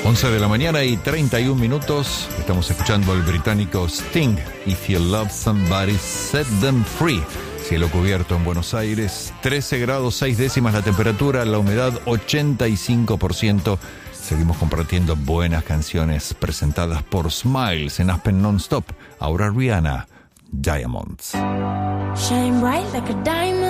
11 de la mañana y 31 minutos. Estamos escuchando al británico Sting. If you love somebody, set them free. Cielo cubierto en Buenos Aires, 13 grados 6 décimas la temperatura, la humedad 85%. Seguimos compartiendo buenas canciones presentadas por Smiles en Aspen Nonstop. Ahora Rihanna, Diamonds. Shine bright like a diamond.